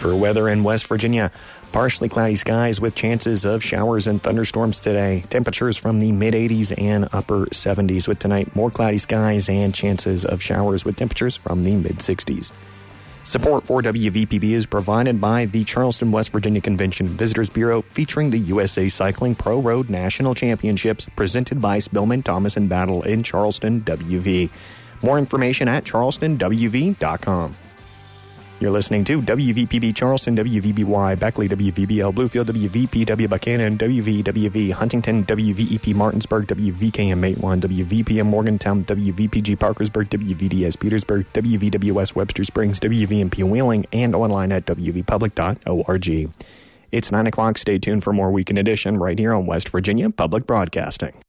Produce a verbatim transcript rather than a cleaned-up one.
For weather in West Virginia, partially cloudy skies with chances of showers and thunderstorms today. Temperatures from the mid-eighties and upper seventies, with tonight more cloudy skies and chances of showers with temperatures from the mid-sixties. Support for W V P B is provided by the Charleston, West Virginia Convention Visitors Bureau, featuring the U S A Cycling Pro Road National Championships, presented by Spillman, Thomas and Battle in Charleston, W V. More information at charleston w v dot com. You're listening to W V P B Charleston, W V B Y Beckley, W V B L Bluefield, W V P W Buchanan, W V W V Huntington, W V E P Martinsburg, W V K M Matewan, W V P M Morgantown, W V P G Parkersburg, W V D S Petersburg, W V W S Webster Springs, W V M P Wheeling, and online at w v public dot org. It's nine o'clock. Stay tuned for more Weekend Edition right here on West Virginia Public Broadcasting.